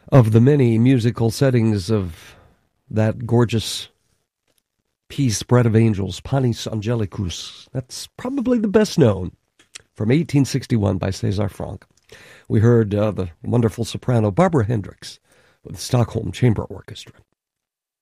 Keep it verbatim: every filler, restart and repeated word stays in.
of the many musical settings of that gorgeous piece, Bread of Angels, Panis Angelicus. That's probably the best known, from eighteen sixty-one by César Franck. We heard uh, the wonderful soprano Barbara Hendricks with the Stockholm Chamber Orchestra.